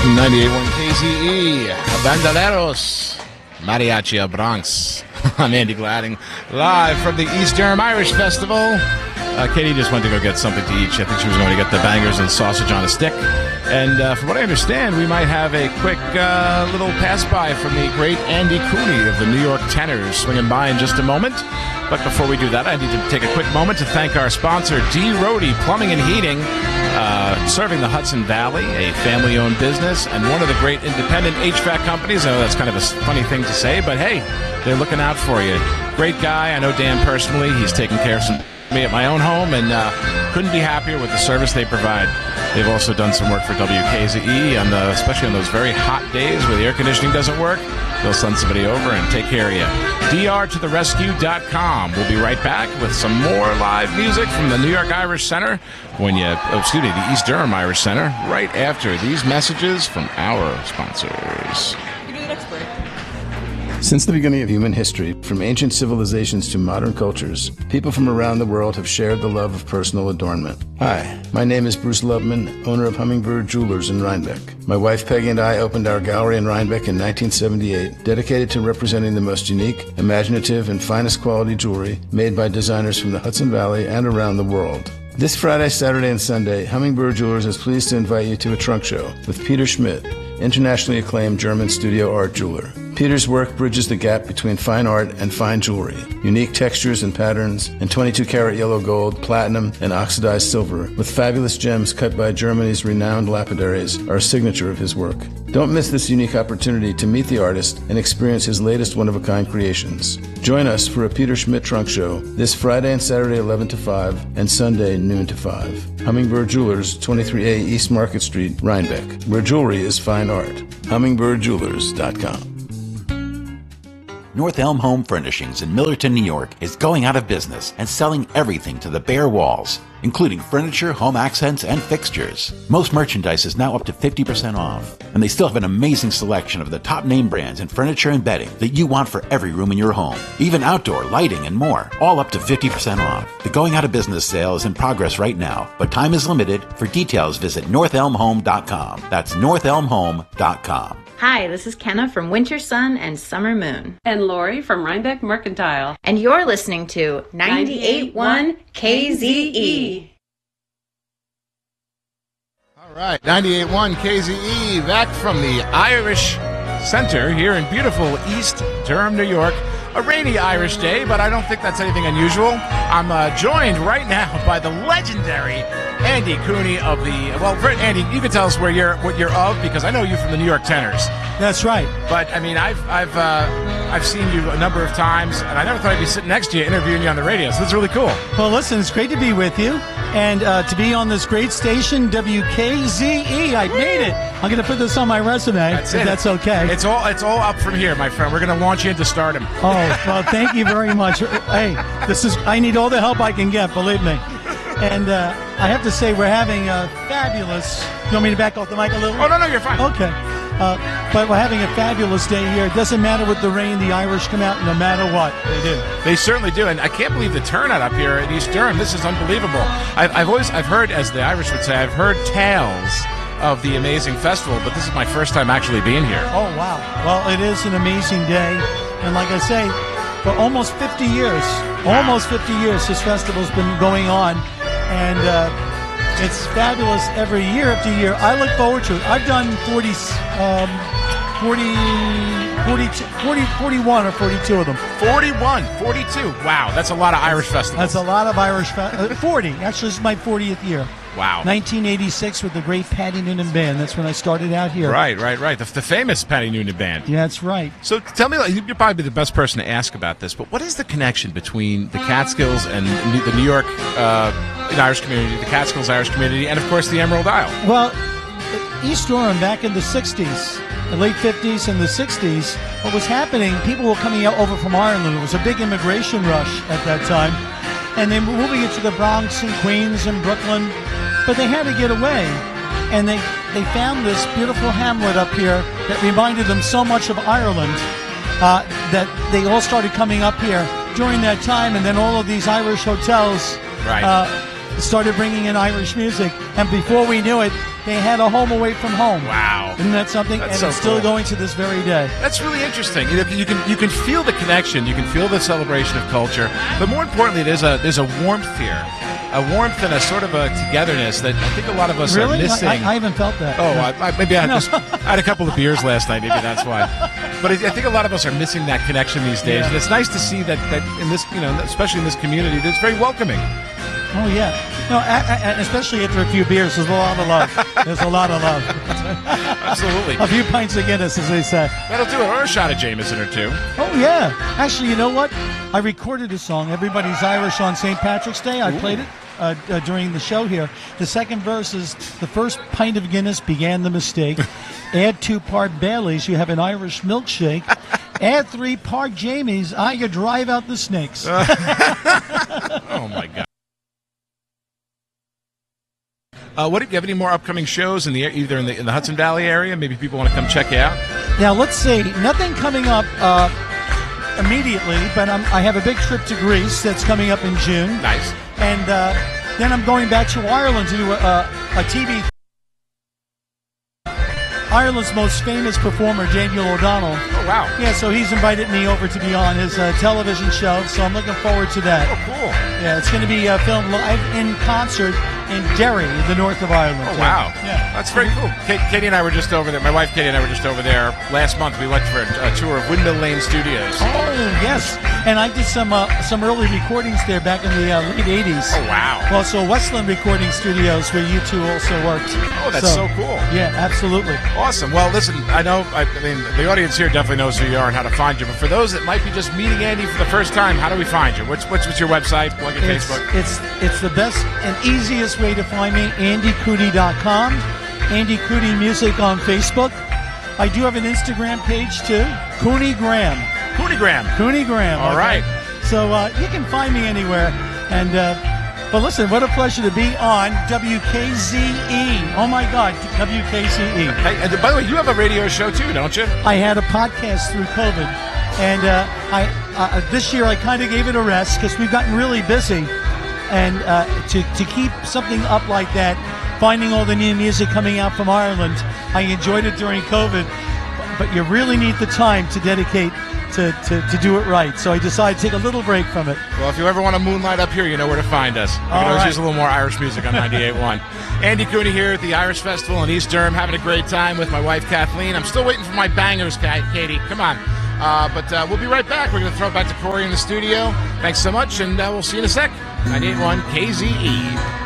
98.1 KZE, Bandoleros, Mariachi of Bronx. I'm Andy Gladding, live from the East Durham Irish Festival. Katie just went to go get something to eat. I think she was going to get the bangers and sausage on a stick. And from what I understand, we might have a quick little pass-by from the great Andy Cooney of the New York Tenors swinging by in just a moment. But before we do that, I need to take a quick moment to thank our sponsor, D. Rohde Plumbing and Heating, serving the Hudson Valley, a family-owned business, and one of the great independent HVAC companies. I know that's kind of a funny thing to say, but hey, they're looking out for you. Great guy. I know Dan personally. He's taking care of me at my own home, and couldn't be happier with the service they provide. They've also done some work for WKZE, especially on those very hot days where the air conditioning doesn't work. They'll send somebody over and take care of you. drtotherescue.com. We'll be right back with some more live music from the New York Irish Center, the East Durham Irish Center, right after these messages from our sponsors. You do the next break. Since the beginning of human history, from ancient civilizations to modern cultures, people from around the world have shared the love of personal adornment. Hi, my name is Bruce Lubman, owner of Hummingbird Jewelers in Rhinebeck. My wife Peggy and I opened our gallery in Rhinebeck in 1978, dedicated to representing the most unique, imaginative, and finest quality jewelry made by designers from the Hudson Valley and around the world. This Friday, Saturday, and Sunday, Hummingbird Jewelers is pleased to invite you to a trunk show with Peter Schmidt, internationally acclaimed German studio art jeweler. Peter's work bridges the gap between fine art and fine jewelry. Unique textures and patterns, and 22-karat yellow gold, platinum, and oxidized silver, with fabulous gems cut by Germany's renowned lapidaries, are a signature of his work. Don't miss this unique opportunity to meet the artist and experience his latest one-of-a-kind creations. Join us for a Peter Schmidt trunk show this Friday and Saturday 11 to 5 and Sunday noon to 5. Hummingbird Jewelers, 23A East Market Street, Rhinebeck, where jewelry is fine art. HummingbirdJewelers.com. North Elm Home Furnishings in Millerton, New York is going out of business and selling everything to the bare walls, including furniture, home accents, and fixtures. Most merchandise is now up to 50% off, and they still have an amazing selection of the top name brands in furniture and bedding that you want for every room in your home, even outdoor lighting and more, all up to 50% off. The going out of business sale is in progress right now, but time is limited. For details, visit northelmhome.com. That's northelmhome.com. Hi, this is Kenna from Winter Sun and Summer Moon. And Lori from Rhinebeck Mercantile. And you're listening to 98.1 KZE. All right, 98.1 KZE, back from the Irish Center here in beautiful East Durham, New York. A rainy Irish day, but I don't think that's anything unusual. I'm joined right now by the legendary Andy Cooney of the... Well, Andy, you can tell us what you're of, because I know you from the New York Tenors. That's right. But, I mean, I've seen you a number of times, and I never thought I'd be sitting next to you interviewing you on the radio, so that's really cool. Well, listen, it's great to be with you, and to be on this great station, WKZE. I made it. I'm going to put this on my resume, that's okay. It's all up from here, my friend. We're going to launch you into stardom. Oh, well, thank you very much. Hey, I need all the help I can get, believe me. And I have to say, we're having a fabulous... You want me to back off the mic a little? Oh, no, you're fine. Okay. But we're having a fabulous day here. It doesn't matter with the rain, the Irish come out no matter what. They do. They certainly do. And I can't believe the turnout up here at East Durham. This is unbelievable. I've heard, as the Irish would say, I've heard tales of the amazing festival, but this is my first time actually being here. Oh, wow. Well, it is an amazing day. And like I say, for almost 50 years, this festival's been going on. And it's fabulous every year after year. I look forward to it. I've done 41 or 42 of them. 41, 42. Wow, that's a lot of Irish festivals. That's a lot of Irish 40. Actually, this is my 40th year. Wow. 1986 with the great Patty Noonan Band. That's when I started out here. Right. The famous Patty Noonan Band. Yeah, that's right. So tell me, you'll probably be the best person to ask about this, but what is the connection between the Catskills and the New York Irish community, the Catskills Irish community, and, of course, the Emerald Isle? Well, East Durham back in the 60s, the late 50s and the 60s, what was happening, people were coming over from Ireland. It was a big immigration rush at that time. And they were moving into the Bronx and Queens and Brooklyn, but they had to get away. And they found this beautiful hamlet up here that reminded them so much of Ireland that they all started coming up here during that time. And then all of these Irish hotels started bringing in Irish music, and before we knew it, they had a home away from home. Wow. Isn't that something? That's and so it's still cool. going to this very day. That's really interesting. You can feel the connection. You can feel the celebration of culture. But more importantly, there's a warmth here, a warmth and a sort of a togetherness that I think a lot of us Really? are missing. I haven't felt that. Oh, maybe I No. had a couple of beers last night. Maybe that's why. But I think a lot of us are missing that connection these days, Yeah. and it's nice to see that in this, especially in this community, that's very welcoming. Oh, yeah. No, and especially after a few beers, there's a lot of love. There's a lot of love. Absolutely, A few pints of Guinness, as they say. that'll do it. Or a shot of Jameson or two. Oh, yeah. Actually, you know what? I recorded a song, Everybody's Irish on St. Patrick's Day. I played it during the show here. The second verse is, the first pint of Guinness began the mistake. Add 2 part Baileys, you have an Irish milkshake. Add 3 part Jamies, you drive out the snakes. Oh my God. What do you have any more upcoming shows either in the Hudson Valley area? Maybe people want to come check you out. Now, let's see. Nothing coming up immediately, but I have a big trip to Greece that's coming up in June. Nice. And then I'm going back to Ireland to do a TV. Ireland's most famous performer, Daniel O'Donnell. Oh, wow. Yeah, so he's invited me over to be on his television show, so I'm looking forward to that. Oh, cool. Yeah, it's going to be filmed live in concert in Derry, the north of Ireland. Oh, wow. Yeah. That's very cool. Katie and I were just over there. My wife, Katie, and I were just over there last month. We went for a tour of Windmill Lane Studios. Oh, yes. And I did some early recordings there back in the late 80s. Oh, wow. Also, Westland Recording Studios, where you two also worked. Oh, that's so cool. Yeah, absolutely. Awesome. Well, listen, I mean, the audience here definitely knows who you are and how to find you. But for those that might be just meeting Andy for the first time, how do we find you? What's your website? Plug your Facebook. It's the best and easiest way to find me, andycootie.com, Andy Cootie Music on Facebook. I do have an Instagram page, too, Cooney Graham. Cooney Graham. All right. So you can find me anywhere. And but listen, what a pleasure to be on WKZE. Oh, my God, WKZE. Hey, and by the way, you have a radio show, too, don't you? I had a podcast through COVID. And this year I kind of gave it a rest because we've gotten really busy. And to keep something up like that, finding all the new music coming out from Ireland, I enjoyed it during COVID. But you really need the time to dedicate to do it right. So I decided to take a little break from it. Well, if you ever want to moonlight up here, you know where to find us. We can always use a little more Irish music on 98.1. Andy Cooney here at the Irish Festival in East Durham, having a great time with my wife, Kathleen. I'm still waiting for my bangers, Katie. Come on. But we'll be right back. We're going to throw it back to Corey in the studio. Thanks so much, and we'll see you in a sec. 98.1 KZE.